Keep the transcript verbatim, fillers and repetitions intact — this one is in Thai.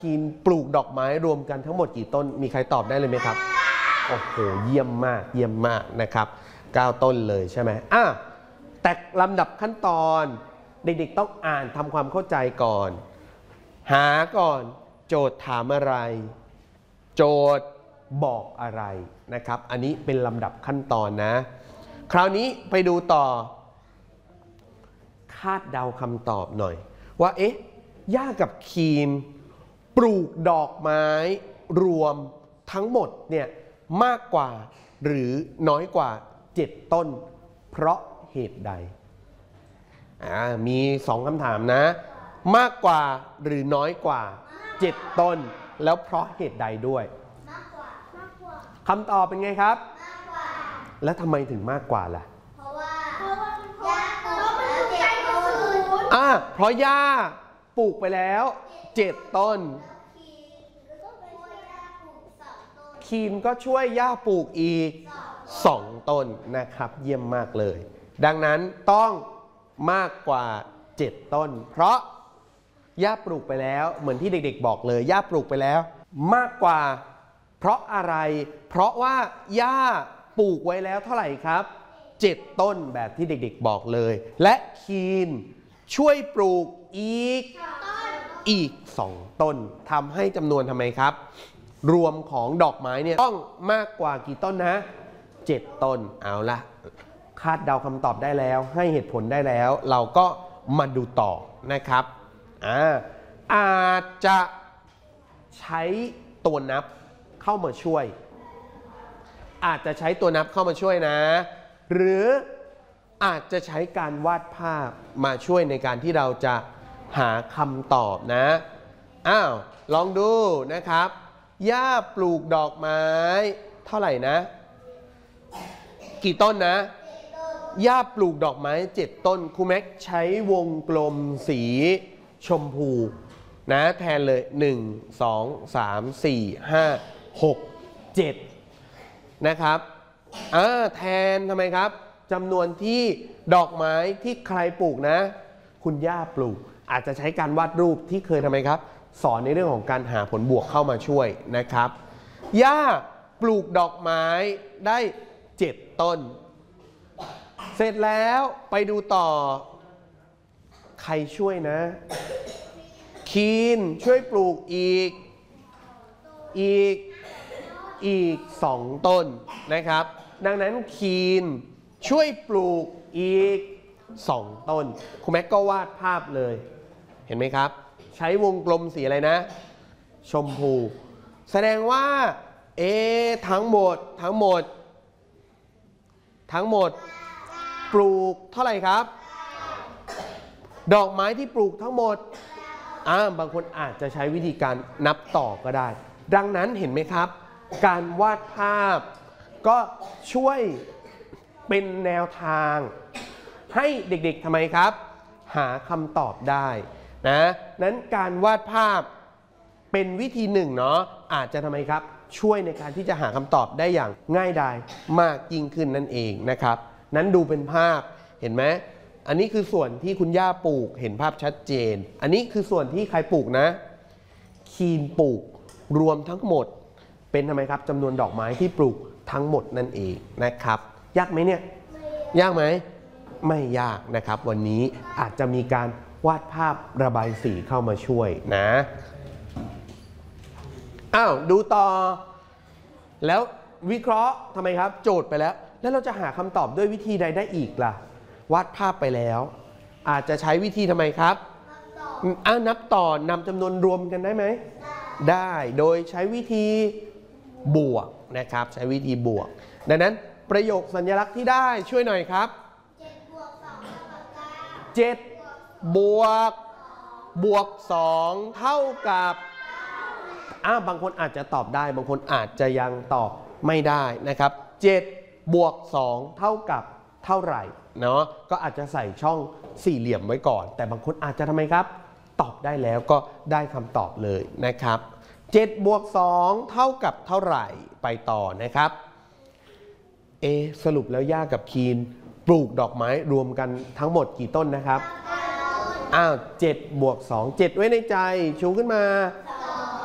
กินปลูกดอกไม้รวมกันทั้งหมดกี่ต้นมีใครตอบได้เลยไหมครับโอ้โหเยี่ยมมากเยี่ยมมากนะครับเก้าต้นเลยใช่ไหมอ่ะแต่ลำดับขั้นตอนเด็กๆต้องอ่านทำความเข้าใจก่อนหาก่อนโจทย์ถามอะไรโจทย์บอกอะไรนะครับอันนี้เป็นลำดับขั้นตอนนะคราวนี้ไปดูต่อคาดเดาคำตอบหน่อยว่าเอ๊ะย่ากับคีนปลูกดอกไม้รวมทั้งหมดเนี่ยมากกว่าหรือน้อยกว่าเจ็ดต้นเพราะเหตุใดอ่ามีสองคำถามนะมากกว่าหรือน้อยกว่าเจ็ดต้นแล้วเพราะเหตุใดด้วยคำตอบเป็นไงครับแล้วทำไมถึงมากกว่าล่ะเพราะว่าอ่าเพราะย่าปลูกไปแล้วเจ็ดต้นคีนก็ช่วยย่าปลูกอีกสองต้นนะครับเยี่ยมมากเลยดังนั้นต้องมากกว่าเจ็ดต้นเพราะย่าปลูกไปแล้วเหมือนที่เด็กๆบอกเลยย่าปลูกไปแล้วมากกว่าเพราะอะไรเพราะว่าย่าปลูกไว้แล้วเท่าไหร่ครับเจ็ดต้นแบบที่เด็กๆบอกเลยและคีนช่วยปลูกอีกอีกสองต้นทำให้จำนวนทำไมครับรวมของดอกไม้เนี่ยต้องมากกว่ากี่ต้นนะเจ็ดต้นเอาละคาดเดาคำตอบได้แล้วให้เหตุผลได้แล้วเราก็มาดูต่อนะครับอ่าอาจจะใช้ตัวนับเข้ามาช่วยอาจจะใช้ตัวนับเข้ามาช่วยนะหรืออาจจะใช้การวาดภาพมาช่วยในการที่เราจะหาคำตอบนะอ้าวลองดูนะครับย่าปลูกดอกไม้เท่าไหร่นะกี่ต้นนะย่าปลูกดอกไม้เจ็ดต้นครูแม็กใช้วงกลมสีชมพูนะแทนเลยหนึ่ง สอง สาม สี่ ห้า หก เจ็ดนะครับอ่าแทนทำไมครับจำนวนที่ดอกไม้ที่ใครปลูกนะคุณย่าปลูกอาจจะใช้การวาดรูปที่เคยทำไมครับสอนในเรื่องของการหาผลบวกเข้ามาช่วยนะครับย่าปลูกดอกไม้ได้เจ็ดต้นเสร็จแล้วไปดูต่อใครช่วยนะคีนช่วยปลูกอีกอีกอีกสองต้นนะครับดังนั้นคีนช่วยปลูกอีกสองต้นครูแม็กก็วาดภาพเลยเห็นไหมครับใช้วงกลมสีอะไรนะชมพูแสดงว่าเอทั้งหมดทั้งหมดทั้งหมดปลูกเท่าไหร่ครับดอกไม้ที่ปลูกทั้งหมดอ่าบางคนอาจจะใช้วิธีการนับต่อก็ได้ดังนั้นเห็นไหมครับการวาดภาพก็ช่วยเป็นแนวทางให้เด็กๆทำไมครับหาคำตอบได้นะนั้นการวาดภาพเป็นวิธีหนึ่งเนาะอาจจะทำไมครับช่วยในการที่จะหาคำตอบได้อย่างง่ายดายมากยิ่งขึ้นนั่นเองนะครับนั้นดูเป็นภาพเห็นไหมอันนี้คือส่วนที่คุณย่าปลูกเห็นภาพชัดเจนอันนี้คือส่วนที่ใครปลูกนะคีนปลูกรวมทั้งหมดเป็นทำไมครับจำนวนดอกไม้ที่ปลูกทั้งหมดนั่นเองนะครับยากไหมเนี่ยยากไหมไม่ยากนะครับวันนี้อาจจะมีการวาดภาพระบายสีเข้ามาช่วยนะอ้าวดูต่อแล้ววิเคราะห์ทำไมครับโจทย์ไปแล้วแล้วเราจะหาคำตอบด้วยวิธีใดได้อีกล่ะวาดภาพไปแล้วอาจจะใช้วิธีทำไมครับอ่านับต่อนำจำนวนรวมกันได้ไหมได้โดยใช้วิธีบวกนะครับใช้วิธีบวกดังนั้นประโยคสัญลักษณ์ที่ได้ช่วยหน่อยครับเจ็ดบวกบวกสองเท่ากับอ้าบางคนอาจจะตอบได้บางคนอาจจะยังตอบไม่ได้นะครับเจ็ดบวกสองเท่ากับเท่าไหร่เนาะก็อาจจะใส่ช่องสี่เหลี่ยมไว้ก่อนแต่บางคนอาจจะทำไมครับตอบได้แล้วก็ได้คำตอบเลยนะครับเจ็ดบวกสองเท่ากับเท่าไหร่ไปต่อนะครับเอสรุปแล้วย่ากับคีนปลูกดอกไม้รวมกันทั้งหมดกี่ต้นนะครับอ้าวเจ็ดบวกสอง เจ็ดไว้ในใจชูขึ้นมา